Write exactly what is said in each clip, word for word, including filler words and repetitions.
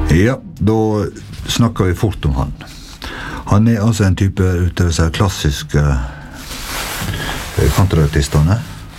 Ja, då snackar vi fort om han. Han är alltså en typ utav så här klassiska countryartisterna.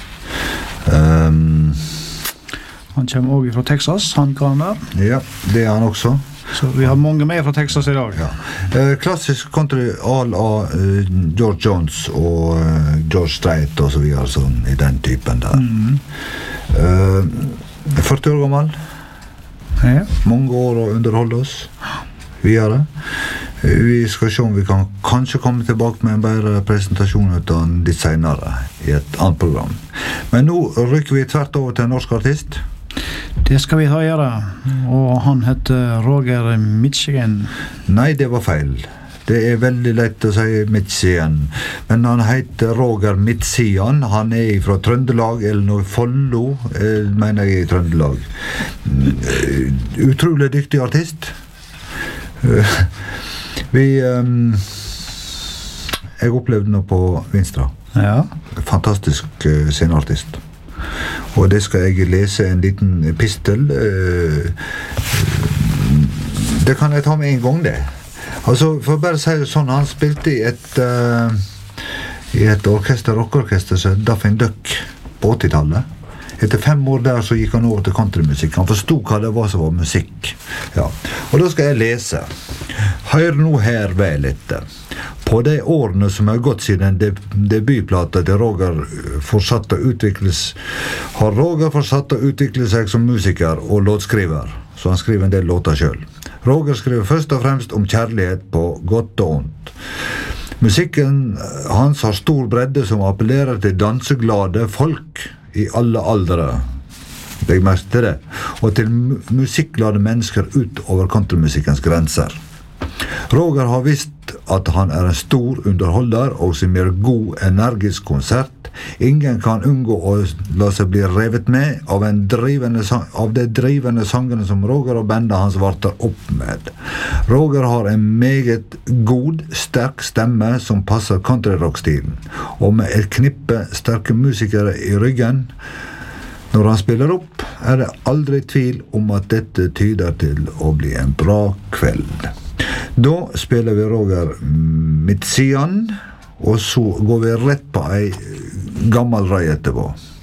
Um, han kommer också från Texas, han kan där. Ja, det är han också. Så vi har många med från Texas idag. Ja. Uh, klassisk country all av uh, George Jones och uh, George Strait och så vidare, så i den typen där. Mm. Uh, fyrtio år gammal. Ja. Många år och underhålla oss vidare. Vi ska se om vi kan kanske komma tillbaka med en bättre presentation utan litt senare i ett annat program. Men nu rycker vi tvärt över till en norsk artist. Det ska vi ta göra. Och han heter Roger Michigan. Nej, det var fel. Det är väldigt lätt att säga Michigan. Men han heter Roger Michigan. Han är från Trøndelag, eller något Follo, menar jag i Trøndelag. Utroligt dyktig artist. Vi um, jag upplevde nog på Vinstra. Ja. Fantastisk uh, scenartist. Och det ska jag läsa en liten epistel. Uh, det kan jag ta med en gång det. Alltså för bara säga sån, han spelade i ett uh, i ett orkester, rockorkester, så Daffy Duck på åttiotalet. Efter fem år där så gick han över till countrymusik. Han förstod vad det var som var musik. Ja. Och då ska jag läsa. Hör nog här väl lite. På de årene som har gått siden deb- debutplata til Roger fortsatt å utvikles, har Roger fortsatt å utvikle seg som musiker og låtskriver. Så han skriver en del låtar selv. Roger skriver først og fremst om kjærlighet på godt og ondt. Musikken hans har stor bredde som appellerer til danseglade folk i alle aldre. Legg merke til det. Og til musikkglade mennesker ut over countrymusikkens grenser. Roger har visst at han er en stor underholder og som gir god, energisk konsert. Ingen kan unngå å la seg bli revet med av, en drivende, av de drivende sangene som Roger og bandet hans varter opp med. Roger har en meget god, sterk stemme som passer countryrock-stilen, og med et knippe sterke musikere i ryggen når han spiller opp, er det aldri tvil om at dette tyder til å bli en bra kveld. Då spelar vi Roger Michigan, och så går vi rätt på en gammal röj etterpå.